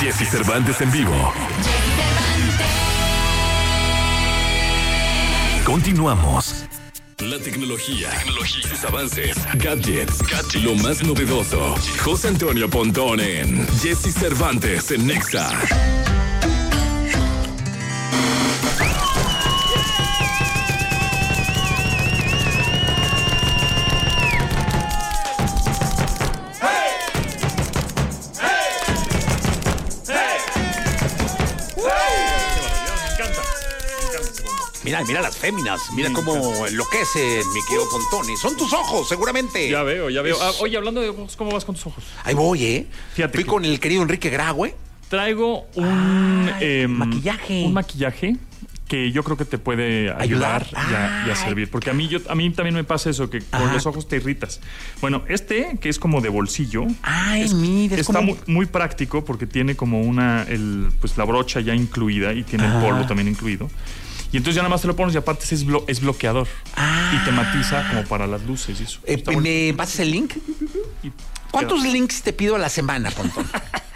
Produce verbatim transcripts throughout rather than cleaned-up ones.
Jessy Cervantes en vivo. Continuamos. La tecnología, tecnología, sus avances, gadgets, gadgets, lo más novedoso. José Antonio Pontón en Jessy Cervantes en Nexa. Mira, mira las féminas, mira cómo enloquecen, mi querido Pontoni. Son tus ojos, seguramente. Ya veo, ya veo. Es... Ah, oye, hablando de ojos, ¿cómo vas con tus ojos? Ahí voy, ¿eh? Fíjate Fui que... con el querido Enrique Graue. Traigo un... Ay, eh, maquillaje. Un maquillaje que yo creo que te puede ayudar, ayudar? Y, a, y a servir. Porque a mí, yo, a mí también me pasa eso, que con Ajá. los ojos te irritas. Bueno, este, que es como de bolsillo. Ay, es, mira, está como... muy, muy práctico porque tiene como una... El, pues la brocha ya incluida y tiene Ajá. el polvo también incluido. Y entonces ya nada más te lo pones y aparte es, blo es bloqueador. Ah. Y te matiza como para las luces y eso. Eh, ¿Me pasas el link? Y ¿Cuántos queda? links te pido a la semana, Pontón?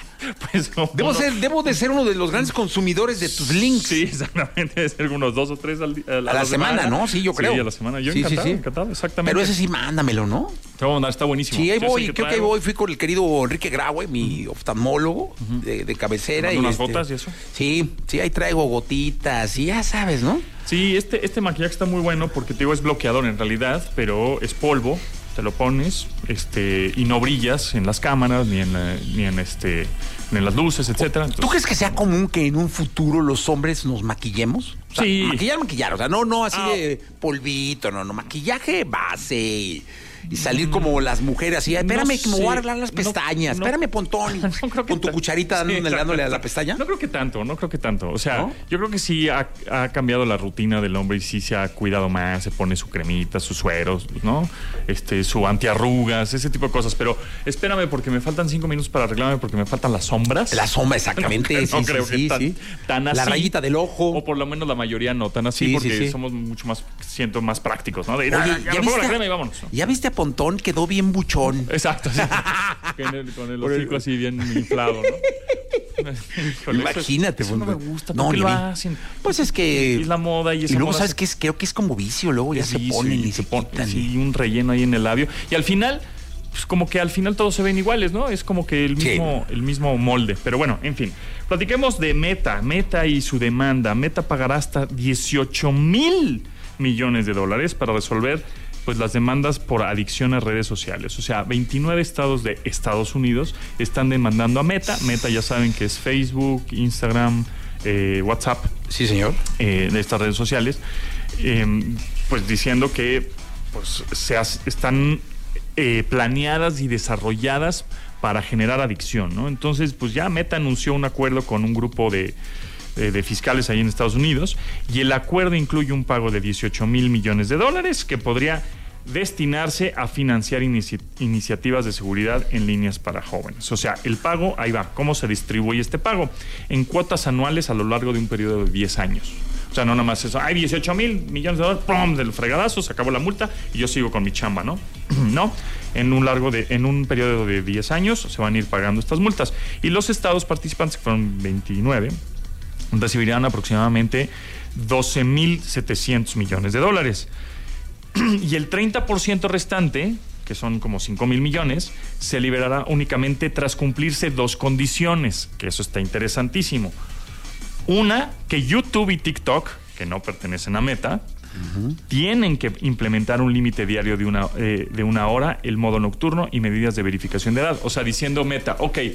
Pues no, debo, no. Ser, debo de ser uno de los grandes consumidores de tus links. Sí, exactamente. Debe ser unos dos o tres al día. A, a la, la semana, semana, ¿no? Sí, yo creo. Sí, a la semana. Yo sí, encantado, sí, sí. encantado, exactamente. Pero ese sí, mándamelo, ¿no? Te voy a mandar, está buenísimo. Sí, ahí voy. Creo que ahí voy. Fui con el querido Enrique Graue, mi oftalmólogo uh-huh. de, de cabecera. Y unas este, gotas y eso. Sí, sí, ahí traigo gotitas y ya sabes, ¿no? Sí, este, este maquillaje está muy bueno porque te digo, es bloqueador en realidad, pero es polvo. Te lo pones, este, y no brillas en las cámaras, ni en, uh, ni en este, ni en las luces, etcétera. Entonces, ¿tú crees que sea común que en un futuro los hombres nos maquillemos? O sea, sí. Maquillar, maquillar, o sea, no, no así ah. de polvito, no, no, maquillaje base y, y salir mm. como las mujeres así. Espérame, no que me voy a arreglar las pestañas. No, no, espérame, Pontón. No creo que con tu cucharita dándole, sí, dándole a la pestaña. No creo que tanto, no creo que tanto. O sea, ¿no? Yo creo que sí ha, ha cambiado la rutina del hombre y sí se ha cuidado más, se pone su cremita, sus sueros, ¿no? Este, su antiarrugas, ese tipo de cosas. Pero espérame porque me faltan cinco minutos para arreglarme porque me faltan las sombras. La sombra, exactamente. No, sí, no sí, creo sí, que sí, tan, sí. tan así. La rayita del ojo. O por lo menos la mayoría no tan así sí, porque sí, sí. somos mucho más, siento, más prácticos, ¿no? De ir, Oye, ah, ya, ya me pongo la crema y vámonos, ¿no? Ya viste a Pontón, quedó bien buchón. Exacto, sí. con, el, con el hocico así bien inflado, ¿no? Imagínate, eso, eso no me gusta. No, ¿Por qué ni lo vi. hacen? Pues es que es la moda y esa y luego moda sabes se... que es, creo que es como vicio, luego ya es se vicio, ponen y, y se, se ponen quitan. Sí, un relleno ahí en el labio y al final pues como que al final todos se ven iguales, ¿no? Es como que el mismo, sí. el mismo molde. Pero bueno, en fin. Platiquemos de Meta. Meta y su demanda. Meta pagará hasta dieciocho mil millones de dólares para resolver pues las demandas por adicción a redes sociales. O sea, veintinueve estados de Estados Unidos están demandando a Meta. Meta ya saben que es Facebook, Instagram, eh, WhatsApp. Sí, señor. Eh, de estas redes sociales. Eh, pues diciendo que pues se has, están eh, planeadas y desarrolladas para generar adicción, ¿no? Entonces, pues ya Meta anunció un acuerdo con un grupo de De, de fiscales ahí en Estados Unidos y el acuerdo incluye un pago de dieciocho mil millones de dólares que podría destinarse a financiar inici iniciativas de seguridad en líneas para jóvenes. O sea, el pago, ahí va, ¿cómo se distribuye este pago? En cuotas anuales a lo largo de un periodo de diez años. O sea, no nada más eso, hay dieciocho mil millones de dólares, ¡pum!, del fregadazo, se acabó la multa y yo sigo con mi chamba, ¿no? No, en un largo de, en un periodo de diez años se van a ir pagando estas multas. Y los estados participantes, que fueron veintinueve, recibirán aproximadamente doce mil setecientos millones de dólares. Y el treinta por ciento restante, que son como cinco mil millones, se liberará únicamente tras cumplirse dos condiciones, que eso está interesantísimo. Una, que YouTube y TikTok, que no pertenecen a Meta, uh-huh. tienen que implementar un límite diario de una, eh, de una hora, el modo nocturno y medidas de verificación de edad. O sea, diciendo Meta, ok,